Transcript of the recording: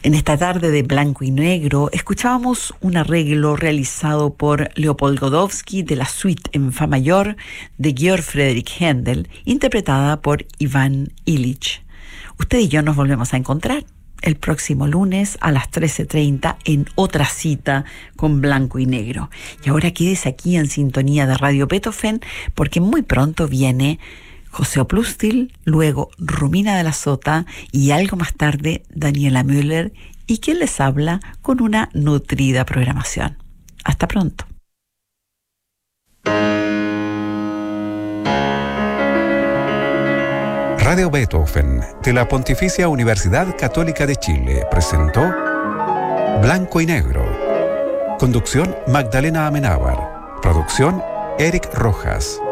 En esta tarde de Blanco y Negro escuchábamos un arreglo realizado por Leopold Godowsky de la suite en fa mayor de Georg Friedrich Händel, interpretada por Iván Illich. Usted y yo nos volvemos a encontrar el próximo lunes a las 13:30 en otra cita con Blanco y Negro. Y ahora quédese aquí en sintonía de Radio Beethoven, porque muy pronto viene José Oplustil, luego Romina de la Sota y algo más tarde Daniela Müller, y quien les habla con una nutrida programación. Hasta pronto. Radio Beethoven de la Pontificia Universidad Católica de Chile presentó Blanco y Negro. Conducción Magdalena Amenábar. Producción Eric Rojas.